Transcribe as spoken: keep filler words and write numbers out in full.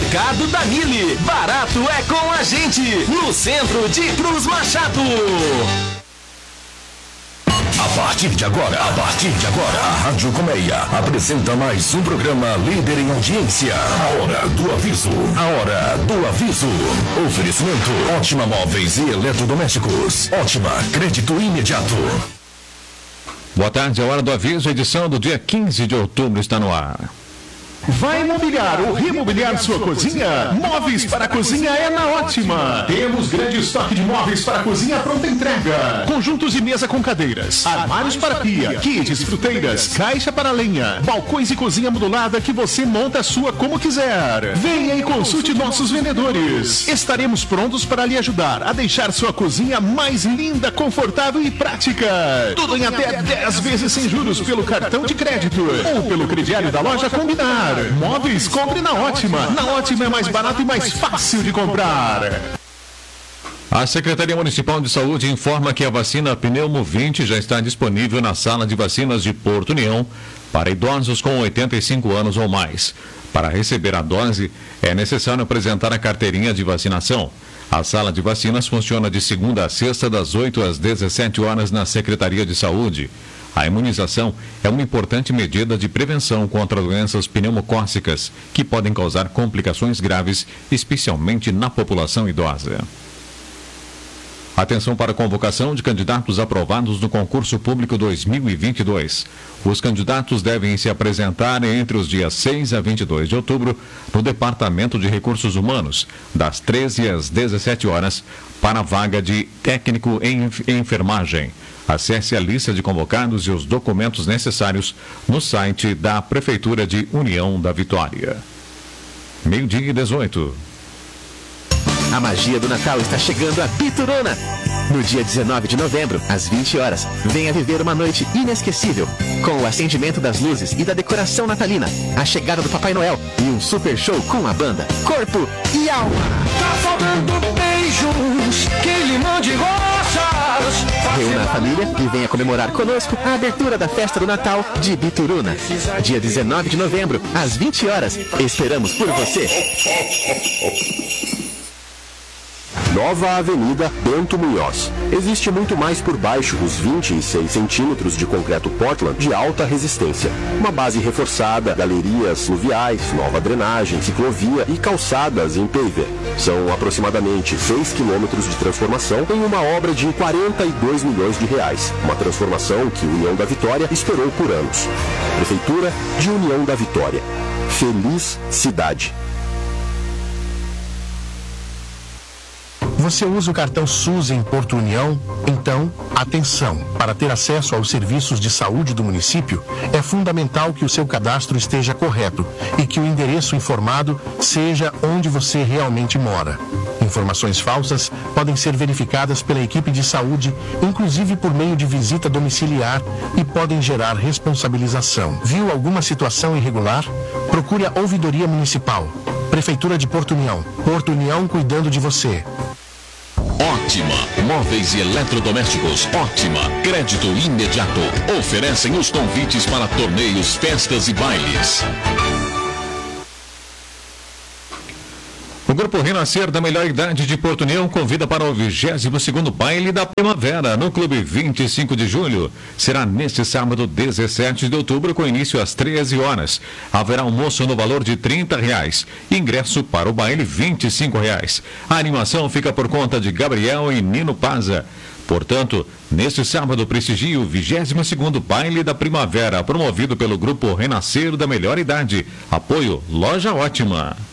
Supermercado da Mille. Barato é com a gente. No centro de Cruz Machado. A partir de agora, a partir de agora, a Rádio Colmeia apresenta mais um programa líder em audiência. A Hora do Aviso. A Hora do Aviso. Oferecimento Ótima Móveis e Eletrodomésticos. Ótima, crédito imediato. Boa tarde, a Hora do Aviso, edição do dia quinze de outubro está no ar. Vai mobiliar ou remobiliar sua cozinha? Móveis para a cozinha é na Ótima. Temos grande estoque de móveis para a cozinha pronta entrega. Conjuntos de mesa com cadeiras, armários para pia, kits, fruteiras, caixa para lenha, balcões e cozinha modulada que você monta a sua como quiser. Venha e consulte nossos vendedores. Estaremos prontos para lhe ajudar a deixar sua cozinha mais linda, confortável e prática. Tudo em até dez vezes sem juros pelo cartão de crédito ou pelo crediário da loja Combinar. Móveis, compre na Ótima. Na Ótima é mais barato e mais fácil de comprar. A Secretaria Municipal de Saúde informa que a vacina Pneumo vinte já está disponível na sala de vacinas de Porto União para idosos com oitenta e cinco anos ou mais. Para receber a dose, é necessário apresentar a carteirinha de vacinação. A sala de vacinas funciona de segunda a sexta, das oito às dezessete horas, na Secretaria de Saúde. A imunização é uma importante medida de prevenção contra doenças pneumocócicas, que podem causar complicações graves, especialmente na população idosa. Atenção para a convocação de candidatos aprovados no concurso público dois mil e vinte e dois. Os candidatos devem se apresentar entre os dias seis a vinte e dois de outubro no Departamento de Recursos Humanos, das treze às dezessete horas, para a vaga de técnico em enfermagem. Acesse a lista de convocados e os documentos necessários no site da Prefeitura de União da Vitória. Meio-dia e dezoito. A magia do Natal está chegando a Bituruna. No dia dezenove de novembro, às vinte horas, venha viver uma noite inesquecível, com o acendimento das luzes e da decoração natalina, a chegada do Papai Noel e um super show com a banda Corpo e Alma. Tá faltando beijos, que limão de rosas. Reúna a família e venha comemorar conosco a abertura da festa do Natal de Bituruna. Dia dezenove de novembro, às vinte horas. Esperamos por você. Nova Avenida Bento Munhoz. Existe muito mais por baixo dos vinte e seis centímetros de concreto Portland de alta resistência. Uma base reforçada, galerias fluviais, nova drenagem, ciclovia e calçadas em paver. São aproximadamente seis quilômetros de transformação em uma obra de quarenta e dois milhões de reais. Uma transformação que União da Vitória esperou por anos. Prefeitura de União da Vitória. Feliz cidade. Você usa o cartão SUS em Porto União? Então, atenção! Para ter acesso aos serviços de saúde do município, é fundamental que o seu cadastro esteja correto e que o endereço informado seja onde você realmente mora. Informações falsas podem ser verificadas pela equipe de saúde, inclusive por meio de visita domiciliar, e podem gerar responsabilização. Viu alguma situação irregular? Procure a Ouvidoria Municipal. Prefeitura de Porto União. Porto União cuidando de você. Ótima, móveis e eletrodomésticos. Ótima, crédito imediato. Oferecem os convites para torneios, festas e bailes. O Grupo Renascer da Melhor Idade de Porto União convida para o vigésimo segundo baile da primavera no Clube vinte e cinco de julho. Será neste sábado, dezessete de outubro, com início às treze horas. Haverá almoço no valor de trinta reais. Ingresso para o baile, vinte e cinco reais. A animação fica por conta de Gabriel e Nino Paza. Portanto, neste sábado prestigie o vigésimo segundo baile da primavera, promovido pelo Grupo Renascer da Melhor Idade. Apoio Loja Ótima.